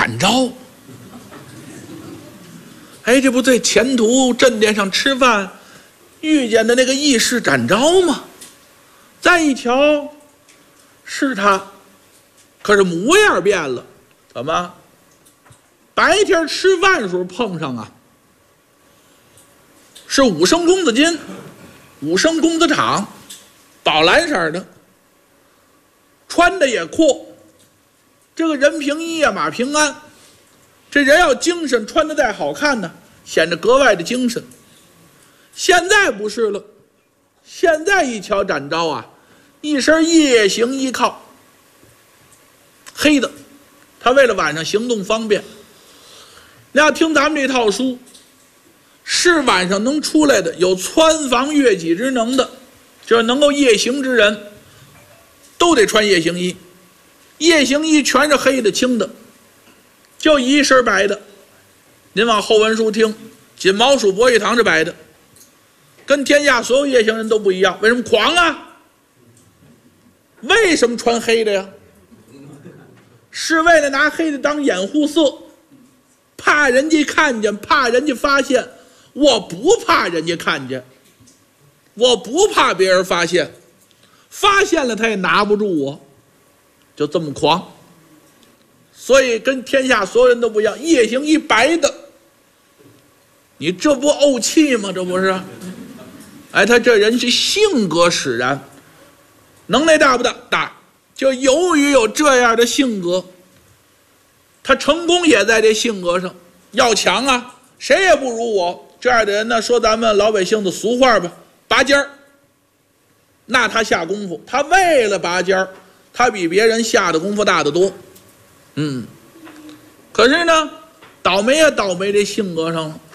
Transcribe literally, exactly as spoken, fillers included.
展昭。哎，这不在前途镇店上吃饭遇见的那个义士展昭吗？再一瞧，是他，可是模样变了。怎么？白天吃饭时候碰上啊，是五升公子巾，五升公子氅，宝蓝色的，穿的也阔。这个人平一呀，马平安。这人要精神，穿得再好看呢，显得格外的精神。现在不是了，现在一瞧展昭啊，一身夜行衣靠，黑的，他为了晚上行动方便。你要听咱们这套书，是晚上能出来的，有穿房越己之能的，就是能够夜行之人，都得穿夜行衣。夜行衣全是黑的青的，就一身白的。您往后文书听，锦毛鼠博玉堂是白的，跟天下所有夜行人都不一样。为什么狂啊？为什么穿黑的呀？是为了拿黑的当掩护色，怕人家看见，怕人家发现。我不怕人家看见，我不怕别人发现，发现了他也拿不住我，就这么狂。所以跟天下所有人都不一样，夜行一白的，你这不怄气吗？这不是？哎，他这人是性格使然，能耐大不大？大。就由于有这样的性格，他成功也在这性格上。要强啊，谁也不如我。这样的人呢，说咱们老百姓的俗话吧，拔尖儿。那他下功夫，他为了拔尖儿，他比别人下的功夫大得多。嗯，可是呢，倒霉也倒霉这性格上了。